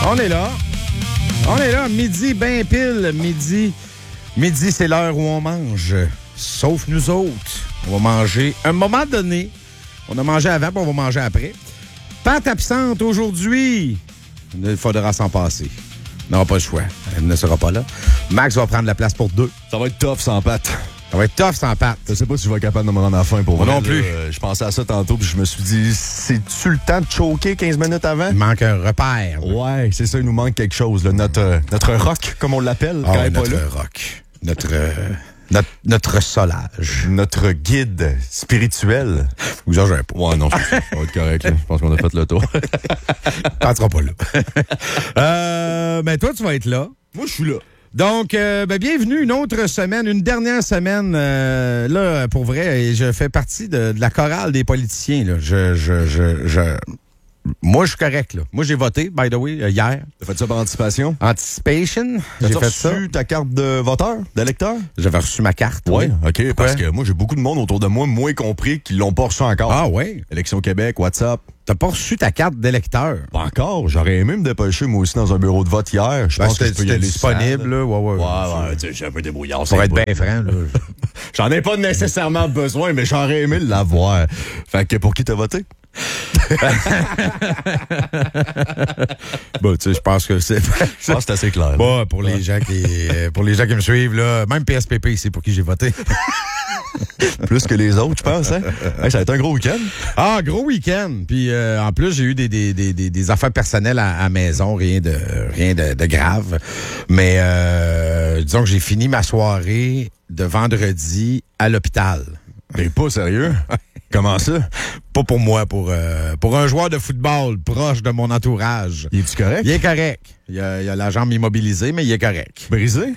On est là. On est là, midi, ben pile. Midi, c'est l'heure où on mange. Sauf nous autres. On va manger à un moment donné. On a mangé avant, puis on va manger après. Pat absente aujourd'hui. Il faudra s'en passer. On n'aura pas le choix. Elle ne sera pas là. Max va prendre la place pour deux. Ça va être tough sans Pat. Ça va être tough sans Pat. Je sais pas si je vais être capable de me rendre à la fin pour Moi vrai, non plus. Je pensais à ça tantôt, puis je me suis dit, c'est-tu le temps de choquer 15 minutes avant? Il manque un repère. Là. Ouais, c'est ça, il nous manque quelque chose. Là. Notre rock, comme on l'appelle, quand il est pas notre là. rock. Notre solage. Notre guide spirituel. Vous exagérez pas. Ouais, non, ça va être correct. Là. Je pense qu'on a fait le tour. Pat sera pas là. Ben toi, tu vas être là. Moi, je suis là. Donc, bienvenue une autre semaine, une dernière semaine. Là, pour vrai, je fais partie de la chorale des politiciens. Là. Moi, je suis correct. Là. Moi, j'ai voté, by the way, hier. T'as fait ça par anticipation? Anticipation. J'ai T'as fait ça. reçu ta carte de voteur, d'électeur? J'avais reçu ma carte. Ouais, oui. OK. Parce que moi, j'ai beaucoup de monde autour de moi, moi y compris, qui l'ont pas reçu encore. Ah, ouais. Élection Québec, WhatsApp. T'as pas reçu ta carte d'électeur. Pas encore. J'aurais aimé me dépêcher, moi aussi, dans un bureau de vote hier. Je pense que je peux y aller disponible, là. Ouais, tu sais, j'ai un peu débrouillard. Pour être bien franc, là. J'en ai pas nécessairement besoin, mais j'aurais aimé l'avoir. Fait que pour qui t'as voté? Bon, tu sais, je pense que c'est. Je pense que c'est assez clair. Bon, pour les gens qui me suivent, là, même PSPP, c'est pour qui j'ai voté. Plus que les autres, je pense, hein? Hey, ça a été un gros week-end. Ah, gros week-end. Puis en plus, j'ai eu des affaires personnelles à maison, rien de grave. Mais disons que j'ai fini ma soirée de vendredi à l'hôpital. T'es pas sérieux? Comment ça? Pas pour moi, pour un joueur de football proche de mon entourage. Il est-tu correct? Il est correct. Il a la jambe immobilisée, mais il est correct. Brisé?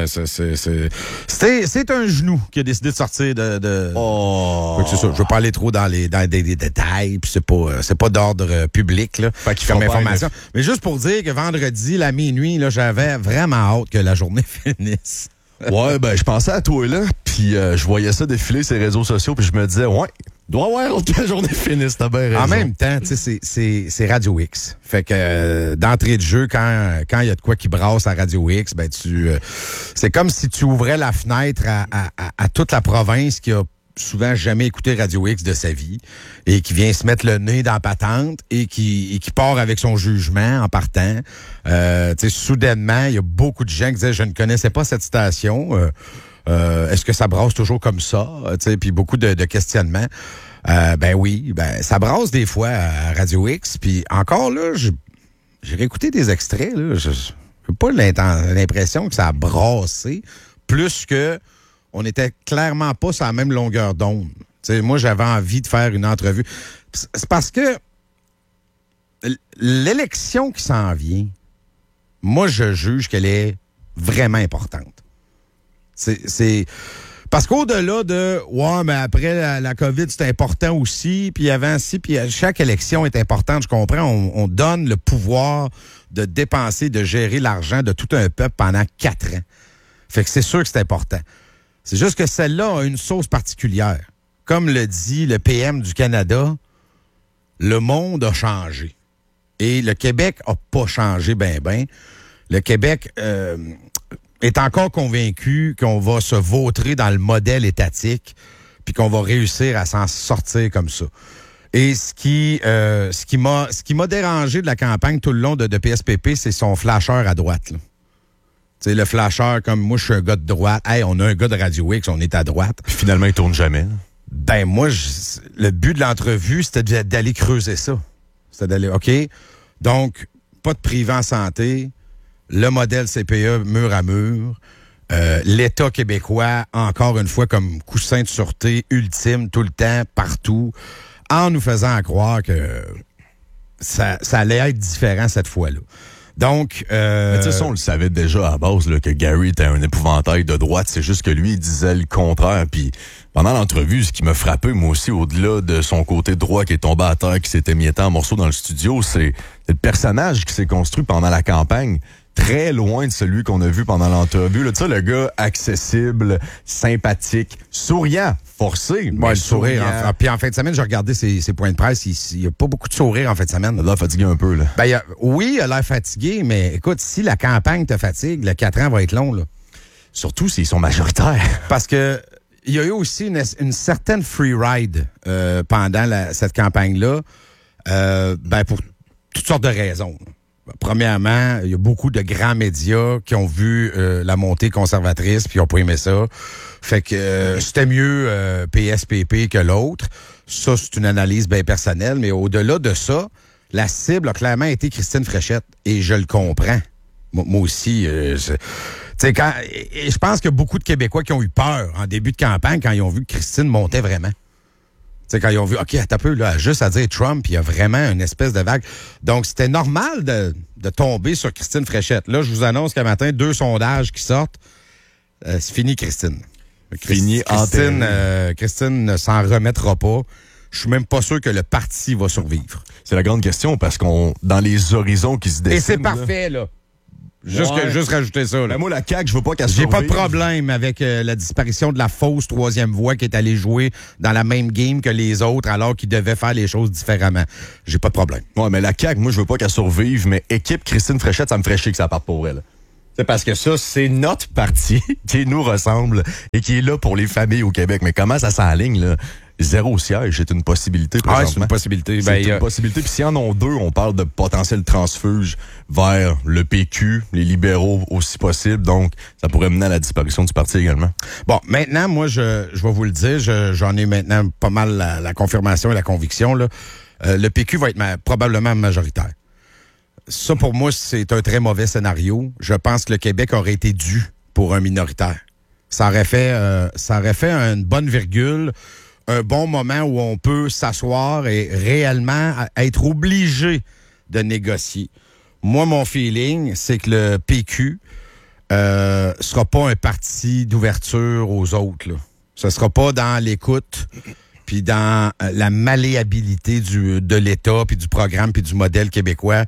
C'est un genou qui a décidé de sortir de... Oh! Oui, c'est ça. Je veux pas aller trop dans des détails, puis c'est pas d'ordre public, là, comme information. Mais juste pour dire que vendredi, la minuit, là, j'avais vraiment hâte que la journée finisse. Ouais, ben, je pensais à toi, là, puis je voyais ça défiler sur les réseaux sociaux, puis je me disais, ouais, doit avoir autre que la journée finisse, t'as bien raison. En même temps, tu sais, c'est Radio X. Fait que d'entrée de jeu, quand il y a de quoi qui brasse à Radio X, ben c'est comme si tu ouvrais la fenêtre à toute la province qui a souvent jamais écouté Radio X de sa vie et qui vient se mettre le nez dans la patente et qui part avec son jugement en partant. Tu sais, soudainement, il y a beaucoup de gens qui disaient « Je ne connaissais pas cette station. Est-ce que ça brasse toujours comme ça? » Tu sais, puis beaucoup de questionnements. Ben oui, ça brasse des fois à Radio X. Puis encore là, j'ai réécouté des extraits. Là, je n'ai pas l'impression que ça a brassé plus que on n'était clairement pas sur la même longueur d'onde. T'sais, moi, j'avais envie de faire une entrevue. C'est parce que l'élection qui s'en vient, moi, je juge qu'elle est vraiment importante. C'est parce qu'au-delà de « Ouais, mais après la COVID, c'est important aussi, puis avant ci, puis chaque élection est importante, je comprends, on donne le pouvoir de dépenser, de gérer l'argent de tout un peuple pendant 4 ans. Fait que c'est sûr que c'est important. C'est juste que celle-là a une sauce particulière. Comme le dit le PM du Canada, le monde a changé. Et le Québec n'a pas changé ben. Le Québec est encore convaincu qu'on va se vautrer dans le modèle étatique puis qu'on va réussir à s'en sortir comme ça. Et ce qui m'a dérangé de la campagne tout le long de PSPP, c'est son flasheur à droite, là. Tu sais, le flasheur, comme moi, je suis un gars de droite. Hey, on a un gars de Radio X, on est à droite. Puis finalement, il tourne jamais. Ben, moi, le but de l'entrevue, c'était d'aller creuser ça. C'était d'aller, OK, donc, pas de privé en santé, le modèle CPE mur à mur, l'État québécois, encore une fois, comme coussin de sûreté ultime, tout le temps, partout, en nous faisant croire que ça allait être différent cette fois-là. Donc, mais tu sais, on le savait déjà à la base là, que Gary était un épouvantail de droite. C'est juste que lui, il disait le contraire. Puis pendant l'entrevue, ce qui m'a frappé, moi aussi, au-delà de son côté droit qui est tombé à terre, qui s'était mietté en morceaux dans le studio, c'est le personnage qui s'est construit pendant la campagne. très loin de celui qu'on a vu pendant l'entrevue. Là, tu sais, le gars accessible, sympathique, souriant, forcé. Ouais, le sourire. Puis en fin de semaine, j'ai regardé ses points de presse. Il n'y a pas beaucoup de sourire en fin de semaine. Il a l'air fatigué un peu, là. Ben, oui, il a l'air fatigué, mais écoute, si la campagne te fatigue, le 4 ans va être long, là. Surtout s'ils sont majoritaires. Parce que il y a eu aussi une certaine free ride pendant cette campagne-là, pour toutes sortes de raisons. Premièrement, il y a beaucoup de grands médias qui ont vu la montée conservatrice puis qui n'ont pas aimé ça. Fait que c'était mieux PSPP que l'autre. Ça, c'est une analyse bien personnelle, mais au-delà de ça, la cible a clairement été Christine Fréchette. Et je le comprends. Moi aussi, et je pense qu'il y a beaucoup de Québécois qui ont eu peur en début de campagne quand ils ont vu que Christine montait vraiment. T'sais, quand ils ont vu, OK, attends un peu, là, juste à dire Trump, il y a vraiment une espèce de vague. Donc, c'était normal de tomber sur Christine Fréchette. Là, je vous annonce qu'à matin, 2 sondages qui sortent. C'est fini, Christine. Christine ne s'en remettra pas. Je suis même pas sûr que le parti va survivre. C'est la grande question parce dans les horizons qui se dessinent. Et c'est parfait, là. Juste rajouter ça. Là. Ben moi, la CAQ, je veux pas qu'elle J'ai pas de problème avec la disparition de la fausse troisième voie qui est allée jouer dans la même game que les autres alors qu'ils devaient faire les choses différemment. J'ai pas de problème. Ouais, mais la CAQ, moi, je veux pas qu'elle survive, mais équipe Christine Fréchette, ça me ferait chier que ça parte pour elle. C'est parce que ça, c'est notre parti qui nous ressemble et qui est là pour les familles au Québec. Mais comment ça s'enligne, là? 0 siège, c'est une possibilité présentement. Ah, c'est une possibilité. C'est une possibilité. Puis s'il y en a 2, on parle de potentiel transfuge vers le PQ, les libéraux aussi possible. Donc, ça pourrait mener à la disparition du parti également. Bon, maintenant, moi, je vais vous le dire, j'en ai maintenant pas mal la confirmation et la conviction. Là. Le PQ va être probablement majoritaire. Ça, pour moi, c'est un très mauvais scénario. Je pense que le Québec aurait été dû pour un minoritaire. Ça aurait fait une bonne virgule, un bon moment où on peut s'asseoir et réellement être obligé de négocier. Moi, mon feeling, c'est que le PQ sera pas un parti d'ouverture aux autres. Là. Ce sera pas dans l'écoute puis dans la malléabilité de l'État puis du programme puis du modèle québécois.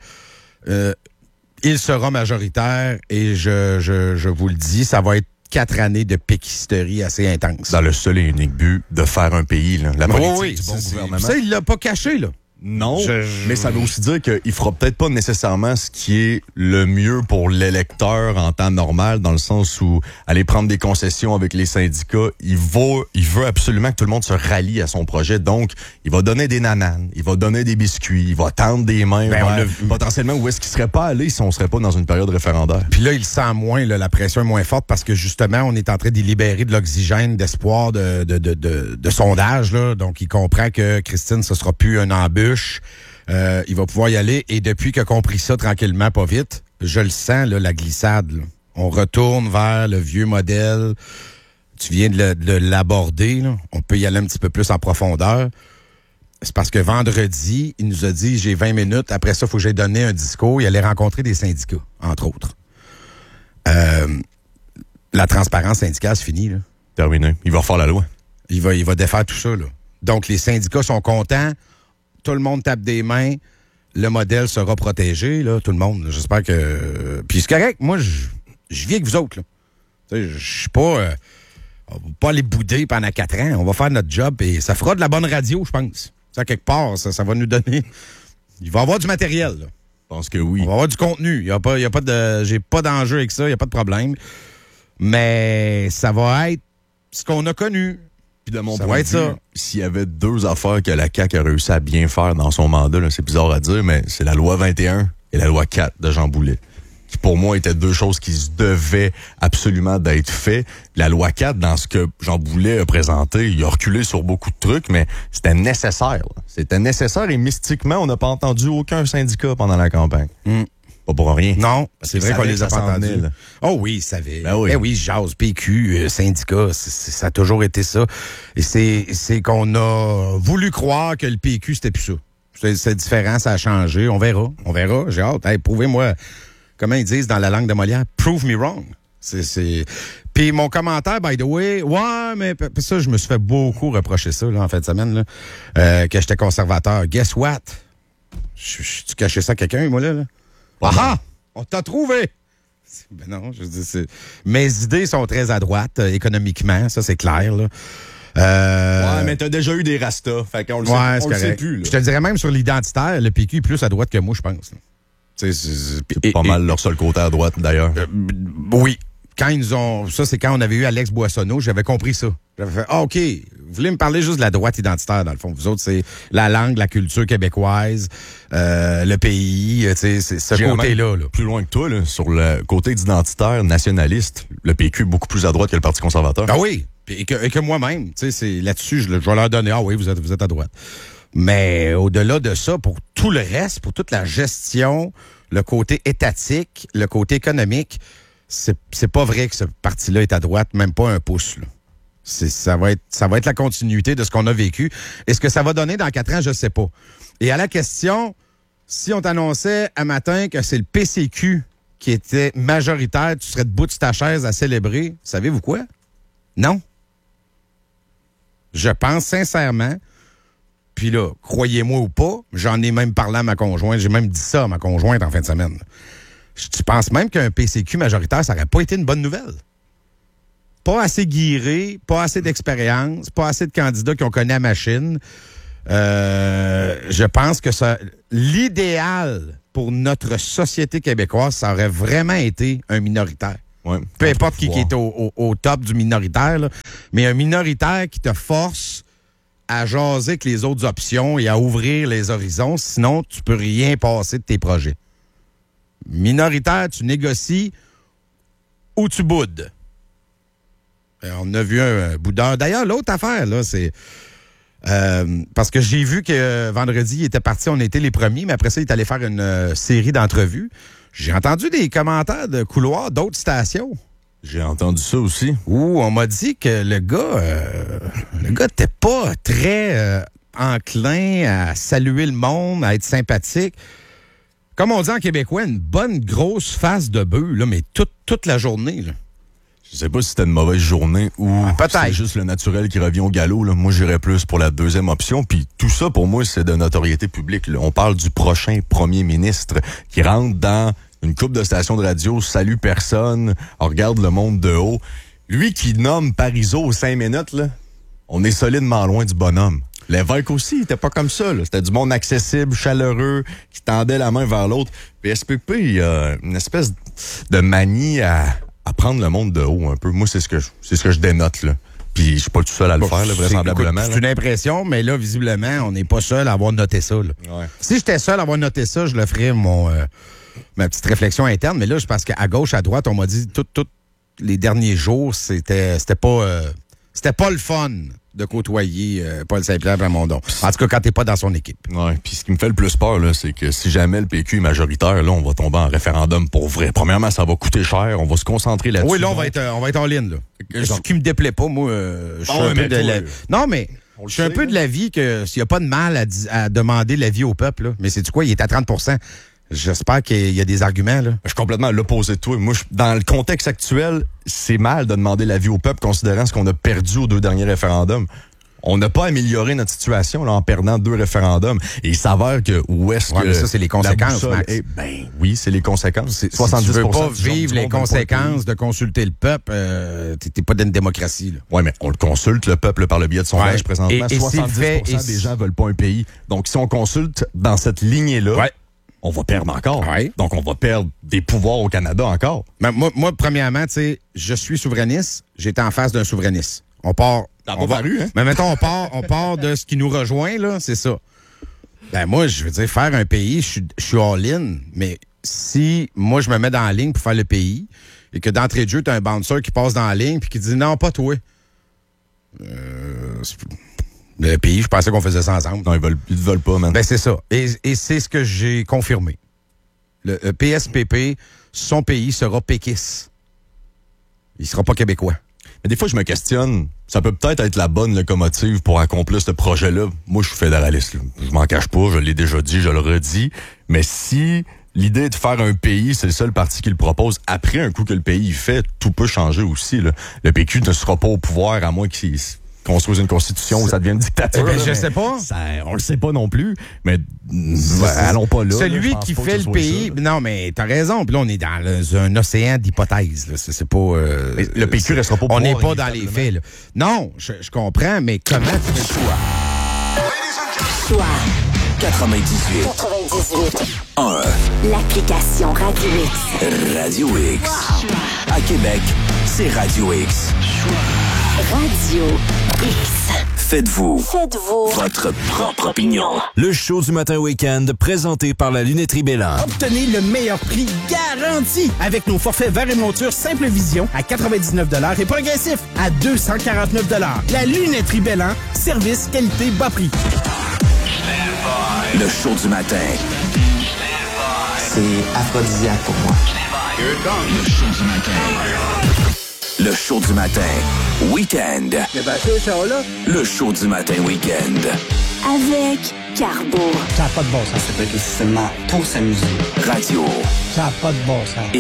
Il sera majoritaire et je vous le dis, ça va être 4 années de péquisterie assez intense. Dans le seul et unique but de faire un pays, là. La politique du bon gouvernement. Ça, il l'a pas caché, là. Non, mais ça veut aussi dire qu'il fera peut-être pas nécessairement ce qui est le mieux pour l'électeur en temps normal, dans le sens où aller prendre des concessions avec les syndicats, il veut absolument que tout le monde se rallie à son projet. Donc, il va donner des nananes, il va donner des biscuits, il va tendre des mains potentiellement où est-ce qu'il serait pas allé si on serait pas dans une période référendaire. Puis là, il sent moins, là, la pression est moins forte parce que justement, on est en train d'y libérer de l'oxygène, d'espoir, de sondage, là. Donc, il comprend que Christine, ce sera plus un embûche. Il va pouvoir y aller. Et depuis qu'il a compris ça tranquillement, pas vite, je le sens, là, la glissade. Là. On retourne vers le vieux modèle. Tu viens de l'aborder. Là. On peut y aller un petit peu plus en profondeur. C'est parce que vendredi, il nous a dit, j'ai 20 minutes. Après ça, il faut que j'aille donner un discours. Il allait rencontrer des syndicats, entre autres. La transparence syndicale, c'est fini. Là. Terminé. Il va refaire la loi. Il va défaire tout ça. Là. Donc, les syndicats sont contents. Tout le monde tape des mains. Le modèle sera protégé, là, tout le monde. J'espère que... Puis c'est correct. Moi, je vis avec vous autres, là. Je suis pas... on va pas aller bouder pendant 4 ans. On va faire notre job et ça fera de la bonne radio, je pense. Ça, quelque part, ça va nous donner... Il va y avoir du matériel, là. Je pense que oui. On va avoir du contenu. J'ai pas d'enjeu avec ça. Il n'y a pas de problème. Mais ça va être ce qu'on a connu. Puis de mon point de vue, s'il y avait 2 affaires que la CAQ a réussi à bien faire dans son mandat, là, c'est bizarre à dire, mais c'est la loi 21 et la loi 4 de Jean Boulet, qui pour moi étaient 2 choses qui se devaient absolument d'être faites. La loi 4, dans ce que Jean Boulet a présenté, il a reculé sur beaucoup de trucs, mais c'était nécessaire. Là. C'était nécessaire et mystiquement, on n'a pas entendu aucun syndicat pendant la campagne. Pas pour rien. Non, c'est vrai qu'on les a pas entendus. Oh oui, ça savait. Ben oui. Oui, jase, PQ, syndicat, ça a toujours été ça. Et c'est qu'on a voulu croire que le PQ, c'était plus ça. C'est différent, ça a changé. On verra. J'ai hâte. Hey, prouvez-moi, comment ils disent dans la langue de Molière, prove me wrong. Puis mon commentaire, by the way, ouais, mais ça, je me suis fait beaucoup reprocher ça, là, en fin de semaine, là, que j'étais conservateur. Guess what? Tu cachais ça à quelqu'un, moi, là? Ah! On t'a trouvé! Ben non, je dis, mes idées sont très à droite, économiquement, ça c'est clair, là. Ouais, mais t'as déjà eu des rastas, fait qu'on le sait, on le sait plus. Là. Je te dirais même sur l'identitaire, le PQ est plus à droite que moi, je pense. C'est pas mal leur seul côté à droite, d'ailleurs. Oui. Quand ils nous ont... Ça, c'est quand on avait eu Alex Boissonneau, j'avais compris ça. J'avais fait, OK, vous voulez me parler juste de la droite identitaire, dans le fond. Vous autres, c'est la langue, la culture québécoise, le pays, c'est ce côté-là. Là. Plus loin que toi, là, sur le côté identitaire, nationaliste, le PQ est beaucoup plus à droite que le Parti conservateur. Ah oui, et que moi-même. C'est là-dessus, je vais leur donner, ah oui, vous êtes à droite. Mais au-delà de ça, pour tout le reste, pour toute la gestion, le côté étatique, le côté économique, c'est pas vrai que ce parti-là est à droite, même pas un pouce. Là. Ça va être la continuité de ce qu'on a vécu. Et ce que ça va donner dans 4 ans, je sais pas. Et à la question, si on t'annonçait un matin que c'est le PCQ qui était majoritaire, tu serais debout de ta chaise à célébrer, savez-vous quoi? Non. Je pense sincèrement, puis là, croyez-moi ou pas, j'en ai même parlé à ma conjointe, j'ai même dit ça à ma conjointe en fin de semaine. Tu penses même qu'un PCQ majoritaire, ça n'aurait pas été une bonne nouvelle? Pas assez guiré, pas assez d'expérience, pas assez de candidats qui ont connu la machine. Je pense que l'idéal pour notre société québécoise, ça aurait vraiment été un minoritaire. Ouais, peu importe qui est au top du minoritaire, là, mais un minoritaire qui te force à jaser avec les autres options et à ouvrir les horizons, sinon tu peux rien passer de tes projets. Minoritaire, tu négocies ou tu boudes. On a vu un boudeur. D'ailleurs, l'autre affaire, là, c'est... parce que j'ai vu que vendredi, il était parti, on était les premiers, mais après ça, il est allé faire une série d'entrevues. J'ai entendu des commentaires de couloirs d'autres stations. J'ai entendu ça aussi. Où on m'a dit que le gars n'était pas très enclin à saluer le monde, à être sympathique. Comme on dit en québécois, une bonne grosse face de bœuf, là, mais toute la journée. Là. Je sais pas si c'était une mauvaise journée ou c'est juste le naturel qui revient au galop. Là. Moi, j'irais plus pour la deuxième option. Puis tout ça, pour moi, c'est de notoriété publique. Là. On parle du prochain premier ministre qui rentre dans une couple de stations de radio, salue personne, on regarde le monde de haut. Lui qui nomme Parizeau aux 5 minutes, là, on est solidement loin du bonhomme. L'évêque aussi, il était pas comme ça. Là. C'était du monde accessible, chaleureux, qui tendait la main vers l'autre. Puis SPP, il y a une espèce de manie à prendre le monde de haut un peu. Moi, c'est ce que je dénote, là. Puis je suis pas tout seul à le faire, là, vraisemblablement. C'est une impression, mais là, visiblement, on n'est pas seul à avoir noté ça. Là. Ouais. Si j'étais seul à avoir noté ça, je le ferais ma petite réflexion interne. Mais là, c'est parce qu'à gauche, à droite, on m'a dit tous les derniers jours, c'était pas le fun de côtoyer Paul Saint-Pierre Plamondon. En tout cas, quand t'es pas dans son équipe. Ouais. Puis ce qui me fait le plus peur, là, c'est que si jamais le PQ est majoritaire, là, on va tomber en référendum pour vrai. Premièrement, ça va coûter cher. On va se concentrer là-dessus. Oui, là, on va être en ligne, là. Ce qui me déplaît pas, moi, je suis un peu de la... Non, mais je suis un peu de l'avis que s'il n'y a pas de mal à demander l'avis au peuple, là, mais c'est-tu quoi? Il est à 30 %. J'espère qu'il y a des arguments, là. Je suis complètement à l'opposé de toi. Moi, dans le contexte actuel, c'est mal de demander l'avis au peuple, considérant ce qu'on a perdu aux 2 derniers référendums. On n'a pas amélioré notre situation là, en perdant 2 référendums. Et il s'avère que où est-ce que... Mais ça, c'est les conséquences, Max. Oui, c'est les conséquences. 70%. Si tu veux pas vivre les conséquences de consulter le peuple, t'es pas dans une démocratie. Oui, mais on le consulte, le peuple, par le biais de sondage présentement. 70% des gens veulent pas un pays. Donc, si on consulte dans cette lignée-là, on va perdre encore. Ouais. Donc, on va perdre des pouvoirs au Canada encore. Mais moi, premièrement, tu sais, je suis souverainiste. J'étais en face d'un souverainiste. On part... Mais mettons, on part de ce qui nous rejoint, là, c'est ça. Ben moi, je veux dire, faire un pays, je suis all-in, mais si moi, je me mets dans la ligne pour faire le pays, et que d'entrée de jeu, tu as un bouncer qui passe dans la ligne puis qui dit « Non, pas toi. » Le pays, je pensais qu'on faisait ça ensemble. Non, ils veulent pas, man. Ben c'est ça. Et c'est ce que j'ai confirmé. Le PSPP, son pays sera péquiste. Il sera pas québécois. Mais des fois, je me questionne, ça peut peut-être être la bonne locomotive pour accomplir ce projet-là. Moi, je suis fédéraliste. Là. Je m'en cache pas, je l'ai déjà dit, je le redis. Mais si l'idée de faire un pays, c'est le seul parti qui le propose, après un coup que le pays fait, tout peut changer aussi. Là. Le PQ ne sera pas au pouvoir à moins qu'il construisent une constitution où ça devient une dictature. Ben, je sais pas. On le sait pas non plus, mais allons pas là. Celui là, qui fait le pays... Non, mais t'as raison. Puis là, on est dans un océan d'hypothèses. C'est pas... le PQ restera pas on n'est pas dans les faits. Là. Non, je comprends, mais comment tu fais le choix? Choix 98. 1. L'application Radio X. Radio X. À Québec, c'est Radio X. Radio X. Faites-vous Faites-vous votre propre opinion. Le show du matin week-end présenté par la Lunetterie Bélan. Obtenez le meilleur prix garanti avec nos forfaits verre et monture Simple Vision à 99 $ et progressif à 249 $. La Lunetterie Bélan, service, qualité, bas prix. Le show du matin. C'est aphrodisiaque pour moi. Le show du matin. Le show du matin. Week-end. Le show du matin week-end. Avec Carbo. Ça n'a pas de bon sens. Ça peut être aussi seulement pour s'amuser. Radio. Ça n'a pas de bon sens.